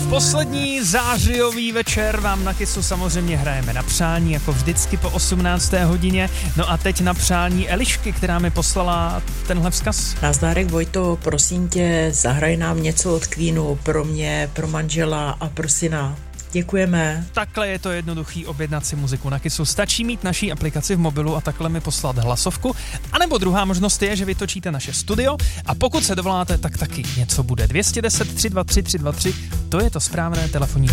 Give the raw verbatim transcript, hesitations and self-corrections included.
Poslední zářijový večer vám na Kissu samozřejmě hrajeme na přání, jako vždycky po osmnácté hodině. No a teď na přání Elišky, která mi poslala tenhle vzkaz. Nazdárek Vojto, prosím tě, zahraj nám něco od Queenu pro mě, pro manžela a pro syna. Děkujeme. Takhle je to jednoduchý, objednat si muziku na Kissu. Stačí mít naší aplikaci v mobilu a takhle mi poslat hlasovku. A nebo druhá možnost je, že vytočíte naše studio a pokud se dovoláte, tak taky něco bude. dvě deset tři dva tři tři dva tři, to je to správné telefonní